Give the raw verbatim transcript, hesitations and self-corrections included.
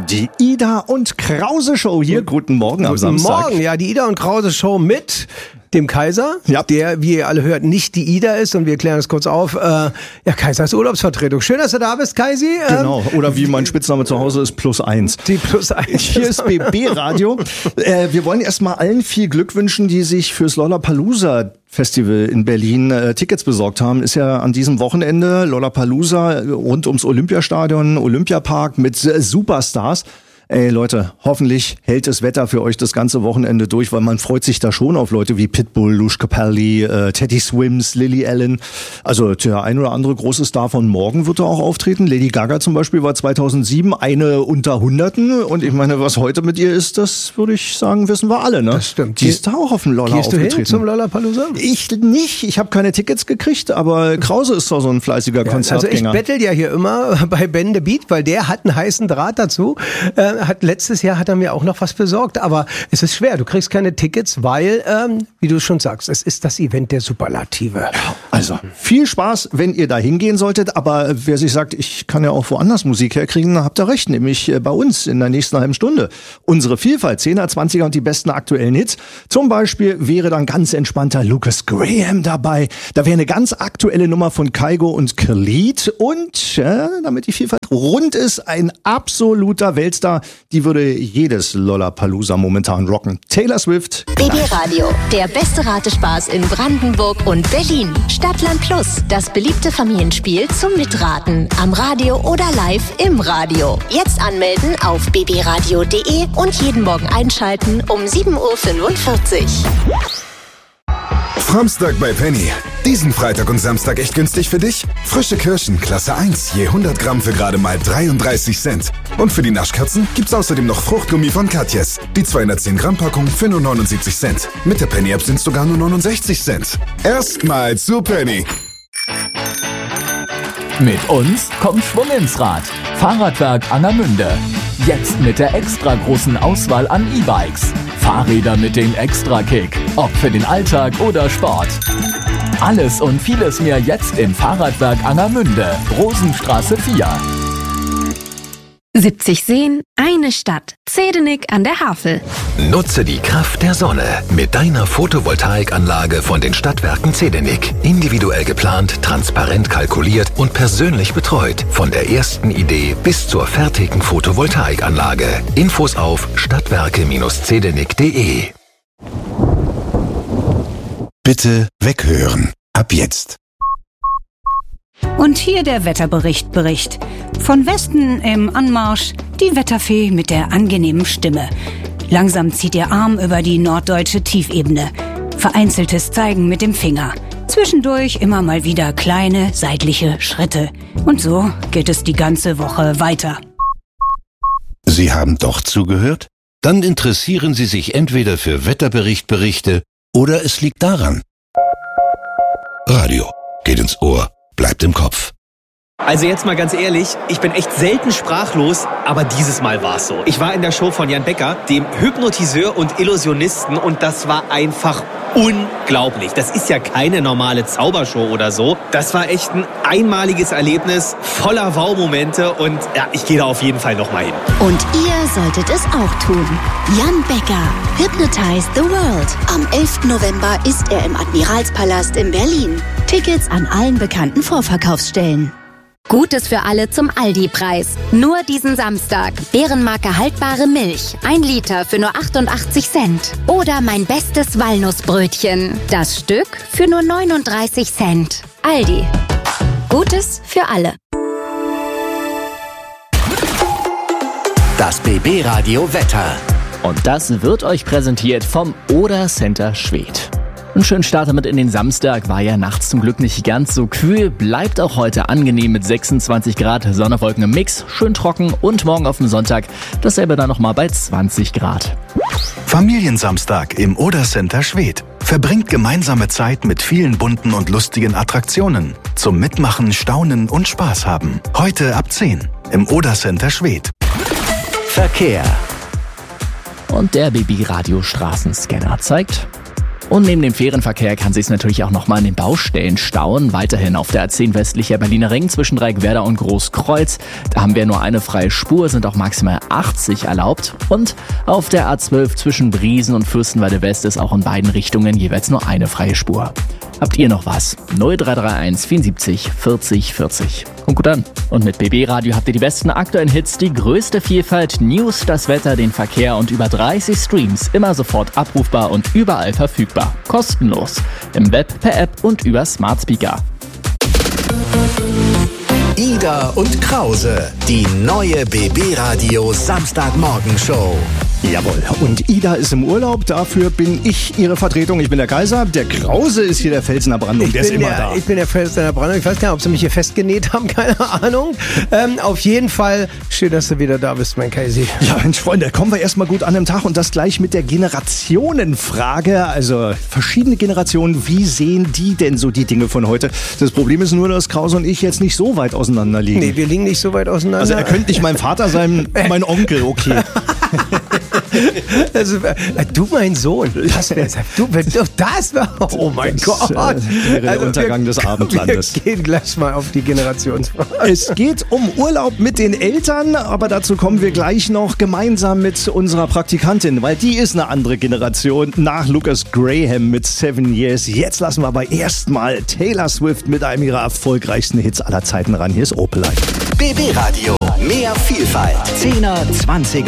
Die Ida und Krause Show hier. Guten Morgen am Guten Samstag. Guten Morgen, ja, die Ida und Krause Show mit dem Kaiser, ja. der, wie ihr alle hört, nicht die Ida ist. Und wir klären das kurz auf. Äh, ja, Kaisers Urlaubsvertretung. Schön, dass du da bist, Kaisi. Ähm, Genau, oder wie mein Spitzname zu Hause ist, plus eins. Die plus eins. Hier ist B B-Radio. äh, wir wollen erstmal allen viel Glück wünschen, die sich fürs Lollapalooza Festival in Berlin äh, Tickets besorgt haben. Ist ja an diesem Wochenende Lollapalooza rund ums Olympiastadion, Olympiapark mit äh, Superstars. Ey Leute, hoffentlich hält das Wetter für euch das ganze Wochenende durch, weil man freut sich da schon auf Leute wie Pitbull, Lush Capaldi, äh, Teddy Swims, Lily Allen. Also der ein oder andere große Star von morgen wird da auch auftreten. Lady Gaga zum Beispiel war zweitausendsieben eine unter Hunderten. Und ich meine, was heute mit ihr ist, das würde ich sagen, wissen wir alle. Ne? Das stimmt. Die ist da auch auf dem Lolla Gehst aufgetreten. du hin zum Lollapalooza? Ich nicht. Ich habe keine Tickets gekriegt, aber Krause ist doch so ein fleißiger Ja, Konzertgänger. also ich bettel ja hier immer bei Ben the Beat, weil der hat einen heißen Draht dazu. Äh, hat letztes Jahr hat er mir auch noch was besorgt, aber es ist schwer. Du kriegst keine Tickets, weil, ähm, wie du schon sagst, es ist das Event der Superlative. Also viel Spaß, wenn ihr da hingehen solltet, aber wer sich sagt, ich kann ja auch woanders Musik herkriegen, dann habt ihr recht, nämlich bei uns in der nächsten halben Stunde. Unsere Vielfalt, zehner, zwanziger und die besten aktuellen Hits. Zum Beispiel wäre dann ganz entspannter Lucas Graham dabei. Da wäre eine ganz aktuelle Nummer von Kygo und Khalid und, ja, damit die Vielfalt rund ist, ein absoluter Weltstar, die würde jedes Lollapalooza momentan rocken. Taylor Swift. B B-Radio, der beste Ratespaß in Brandenburg und Berlin. Stadtland Plus, das beliebte Familienspiel zum Mitraten. Am Radio oder live im Radio. Jetzt anmelden auf b b radio punkt d e und jeden Morgen einschalten um sieben Uhr fünfundvierzig. Samstag bei Penny. Diesen Freitag und Samstag echt günstig für dich? Frische Kirschen, Klasse eins, je hundert Gramm für gerade mal dreiunddreißig Cent. Und für die Naschkatzen gibt's außerdem noch Fruchtgummi von Katjes. Die zweihundertzehn Gramm Packung für nur neunundsiebzig Cent. Mit der Penny-App sind's sogar nur neunundsechzig Cent. Erstmal zu Penny. Mit uns kommt Schwung ins Rad. Fahrradwerk Angermünde. Jetzt mit der extra großen Auswahl an E-Bikes. Fahrräder mit dem Extra-Kick. Ob für den Alltag oder Sport. Alles und vieles mehr jetzt im Fahrradwerk Angermünde. Rosenstraße vier. siebzig Seen, eine Stadt. Zedenik an der Havel. Nutze die Kraft der Sonne mit deiner Photovoltaikanlage von den Stadtwerken Zedenik. Individuell geplant, transparent kalkuliert und persönlich betreut. Von der ersten Idee bis zur fertigen Photovoltaikanlage. Infos auf stadtwerke zedenik punkt de. Bitte weghören. Ab jetzt. Und hier der Wetterbericht Bericht. Von Westen im Anmarsch die Wetterfee mit der angenehmen Stimme. Langsam zieht ihr Arm über die norddeutsche Tiefebene. Vereinzeltes Zeigen mit dem Finger. Zwischendurch immer mal wieder kleine seitliche Schritte. Und so geht es die ganze Woche weiter. Sie haben doch zugehört? Dann interessieren Sie sich entweder für Wetterberichtberichte oder es liegt daran. Radio geht ins Ohr, bleibt im Kopf. Also jetzt mal ganz ehrlich, ich bin echt selten sprachlos, aber dieses Mal war's so. Ich war in der Show von Jan Becker, dem Hypnotiseur und Illusionisten, und das war einfach unglaublich. Das ist ja keine normale Zaubershow oder so. Das war echt ein einmaliges Erlebnis, voller Wow-Momente, und ja, ich gehe da auf jeden Fall nochmal hin. Und ihr solltet es auch tun. Jan Becker, Hypnotize the World. Am elften November ist er im Admiralspalast in Berlin. Tickets an allen bekannten Vorverkaufsstellen. Gutes für alle zum Aldi-Preis. Nur diesen Samstag. Bärenmarke haltbare Milch. Ein Liter für nur achtundachtzig Cent. Oder mein bestes Walnussbrötchen. Das Stück für nur neununddreißig Cent. Aldi. Gutes für alle. Das B B-Radio Wetter. Und das wird euch präsentiert vom Oder Center Schwedt. Ein schönen Start damit in den Samstag, war ja nachts zum Glück nicht ganz so kühl, bleibt auch heute angenehm mit sechsundzwanzig Grad, Sonne, Wolken im Mix, schön trocken, und morgen auf dem Sonntag dasselbe dann nochmal bei zwanzig Grad. Familiensamstag im Oder Center Schwedt. Verbringt gemeinsame Zeit mit vielen bunten und lustigen Attraktionen. Zum Mitmachen, Staunen und Spaß haben. Heute ab zehn im Oder Center Schwedt. Verkehr. Und der B B-Radio Straßenscanner zeigt Und neben dem Fährenverkehr kann sich natürlich auch nochmal an den Baustellen stauen. Weiterhin auf der A zehn westlicher Berliner Ring zwischen Dreieckwerder und Großkreuz. Da haben wir nur eine freie Spur, sind auch maximal achtzig erlaubt. Und auf der A zwölf zwischen Briesen und Fürstenwalde West ist auch in beiden Richtungen jeweils nur eine freie Spur. Habt ihr noch was? null drei drei eins vierundsiebzig vierzig vierzig. Kommt gut an. Und mit B B Radio habt ihr die besten aktuellen Hits, die größte Vielfalt, News, das Wetter, den Verkehr und über dreißig Streams. Immer sofort abrufbar und überall verfügbar. Kostenlos. Im Web, per App und über Smart Speaker. Ida und Krause, die neue B B Radio Samstagmorgenshow. Jawohl, und Ida ist im Urlaub, dafür bin ich ihre Vertretung. Ich bin der Kaiser, der Krause ist hier der Felsen der Brandung, ich der ist immer der, da. Ich bin der Felsen der Brandung, ich weiß gar nicht, ob sie mich hier festgenäht haben, keine Ahnung. Ähm, auf jeden Fall, schön, dass du wieder da bist, mein Kaisi. Ja, Mensch, Freunde, kommen wir erstmal gut an dem Tag und das gleich mit der Generationenfrage. Also verschiedene Generationen, wie sehen die denn so die Dinge von heute? Das Problem ist nur, dass Krause und ich jetzt nicht so weit auseinander liegen. Nee, wir liegen nicht so weit auseinander. Also er könnte nicht mein Vater sein, mein Onkel, okay. Also, du mein Sohn, das wäre du, das wär, oh mein das, Gott. Äh, wäre der also Untergang wir, des Abendlandes. Wir gehen gleich mal auf die Generationsfrage. Es geht um Urlaub mit den Eltern, aber dazu kommen wir gleich noch gemeinsam mit unserer Praktikantin, weil die ist eine andere Generation nach Lucas Graham mit Seven Years. Jetzt lassen wir aber erstmal Taylor Swift mit einem ihrer erfolgreichsten Hits aller Zeiten ran. Hier ist Opelite. B B Radio, mehr Vielfalt. Zehner, Zwanziger